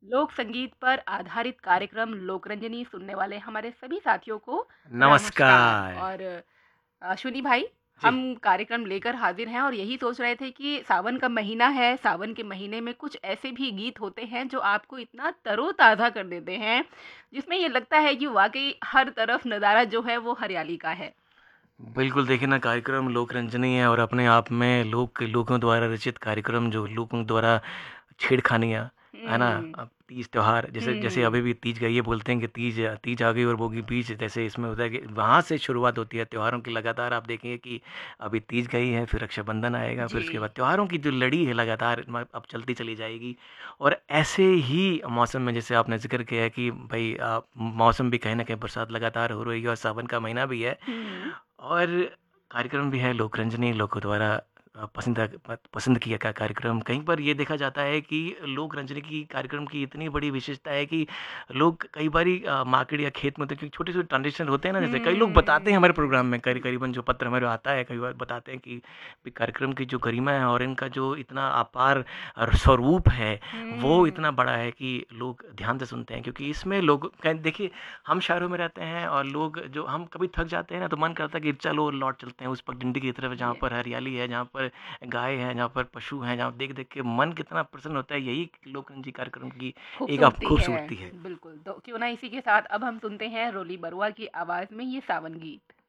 लोक संगीत पर आधारित कार्यक्रम लोकरंजनी सुनने वाले हमारे सभी साथियों को नमस्कार। नमस्कार। और अश्विनी भाई, जी, हम कार्यक्रम लेकर हाजिर हैं और यही सोच रहे थे कि सावन का महीना है। सावन के महीने में कुछ ऐसे भी गीत होते हैं जो आपको इतना तरोताज़ा कर देते हैं, जिसमें ये लगता है कि वाकई हर तरफ नज़ारा जो है वो हरियाली का है। बिल्कुल देखिए ना कार्यक्रम लोकरंजनी है और अपने आप में लोगों द्वारा रचित कार्यक्रम जो लोगों द्वारा छेड़खानियाँ, है ना? हम्म। अब तीज त्योहार जैसे जैसे हम्म। अभी भी तीज गई है बोलते हैं कि तीज तीज आ गई और भोगी बीच जैसे इसमें होता है कि वहाँ से शुरुआत होती है त्योहारों की लगातार आप देखेंगे कि अभी तीज गई है, फिर रक्षाबंधन आएगा, फिर जी। उसके बाद त्योहारों की जो लड़ी है लगातार अब चलती चली जाएगी। और ऐसे ही मौसम में जैसे आपने ज़िक्र किया है कि भई मौसम भी कहीं न कहीं बरसात लगातार हो रही है और सावन का महीना भी है। हम्म। और कार्यक्रम भी है लोकरंजनी लोगों द्वारा पसंद किया का कार्यक्रम। कहीं पर ये देखा जाता है कि लोकरंजनी की कार्यक्रम की इतनी बड़ी विशेषता है कि लोग कई बारी मार्केट या खेत में तो क्योंकि छोटे-छोटे ट्रांजेक्शन होते हैं ना, जैसे कई लोग बताते हैं हमारे प्रोग्राम में करीबन जो पत्र हमारे आता है, कई बार बताते हैं कि भी कार्यक्रम की जो गरिमा है और इनका जो इतना अपार स्वरूप है, वो हम्म। इतना बड़ा है कि लोग ध्यान से सुनते हैं क्योंकि इसमें लोग देखिए हम शहरों में रहते हैं और लोग जो हम कभी थक जाते हैं ना तो मन करता है कि चलो लौट चलते हैं उस पगडंडी की तरफ जहाँ ये पर हरियाली है, जहाँ पर गाय है, जहाँ पर पशु हैं, जहाँ देख देख के मन कितना प्रसन्न होता है। यही लोकरंजी कार्यक्रम की एक आप खूबसूरती है। खूबसूरती है। बिल्कुल, तो क्यों ना इसी के साथ अब हम सुनते हैं रोली बरुआ की आवाज़ में ये सावन गीत।